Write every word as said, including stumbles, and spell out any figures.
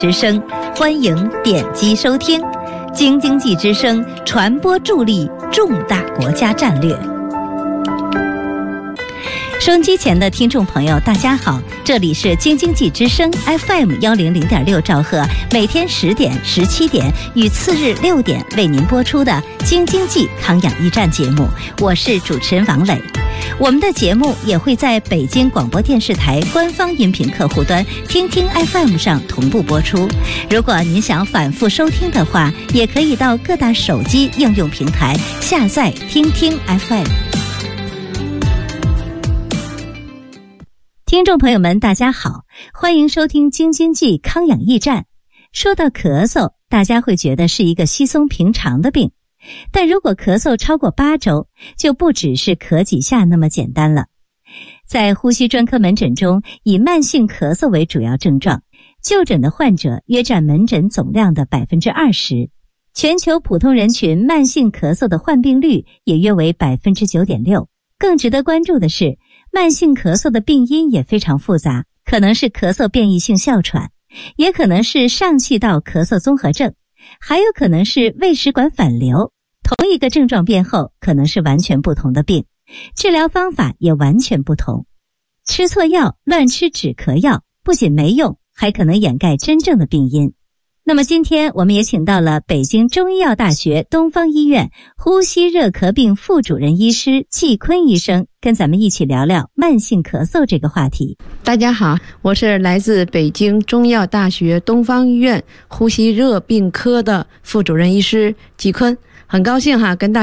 之声，欢迎点击收听。京津冀之声传播助力重大国家战略。收音机前的听众朋友大家好，这里是京津冀之声 F M 一零零点六兆赫，每天十点、十七点与次日六点为您播出的京津冀康养驿站节目，我是主持人王磊。我们的节目也会在北京广播电视台官方音频客户端听听 F M 上同步播出。如果您想反复收听的话，也可以到各大手机应用平台下载听听 F M。听众朋友们大家好，欢迎收听京津冀康养驿站。说到咳嗽，大家会觉得是一个稀松平常的病，但如果咳嗽超过八周，就不只是咳几下那么简单了。在呼吸专科门诊中，以慢性咳嗽为主要症状，就诊的患者约占门诊总量的 百分之二十。 全球普通人群慢性咳嗽的患病率也约为 百分之九点六。 更值得关注的是，慢性咳嗽的病因也非常复杂，可能是咳嗽变异性哮喘，也可能是上气道咳嗽综合症，还有可能是胃食管反流。同一个症状变后，可能是完全不同的病，治疗方法也完全不同。吃错药、乱吃止咳药，不仅没用，还可能掩盖真正的病因。那么今天我们也请到了北京中医药大学东方医院呼吸热咳病副主任医师季坤医生，跟咱们一起聊聊慢性咳嗽这个话题。 大家好，我是来自北京中医药大学东方医院呼吸热病科的副主任医师季坤，很高兴哈跟大